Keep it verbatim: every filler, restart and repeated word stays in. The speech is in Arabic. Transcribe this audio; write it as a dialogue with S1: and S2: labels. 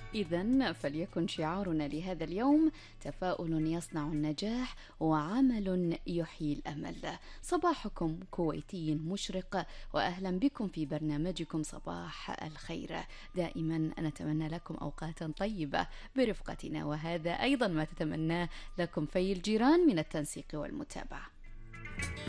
S1: إذن فليكن شعارنا لهذا اليوم: تفاؤل يصنع النجاح وعمل يحيي الأمل. صباحكم كويتي مشرق، وأهلا بكم في برنامجكم صباح الخير. دائما نتمنى لكم أوقاتا طيبة برفقتنا، وهذا أيضا ما تتمناه لكم في الجيران من التنسيق والمتابعة.